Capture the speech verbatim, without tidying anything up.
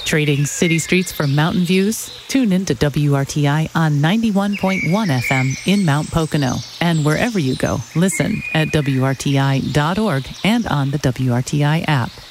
Trading city streets for mountain views? Tune in to W R T I on ninety-one point one F M in Mount Pocono. And wherever you go, listen at W R T I dot org and on the W R T I app.